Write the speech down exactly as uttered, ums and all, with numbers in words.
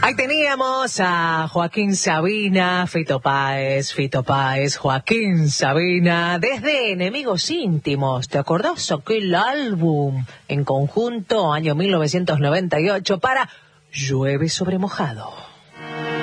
Ahí teníamos a Joaquín Sabina, Fito Páez, Fito Páez, Joaquín Sabina, desde Enemigos Íntimos. ¿Te acordás aquel álbum en conjunto, año mil novecientos noventa y ocho, para Llueve sobre Mojado?